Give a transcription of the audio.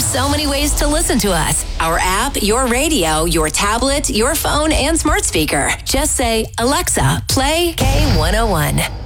There's so many ways to listen to us. Our app, your radio, your tablet, your phone, and smart speaker. Just say, Alexa, play K101.